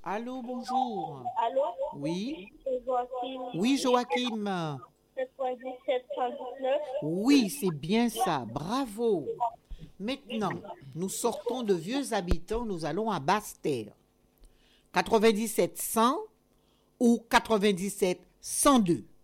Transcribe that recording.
Allô, bonjour. Allô? Oui, C'est Joachim. oui, Joachim. 97 119. Oui, c'est bien ça. Bravo. Maintenant, nous sortons de Vieux Habitants, nous allons à Basse-Terre. 97 100 ou 97 102.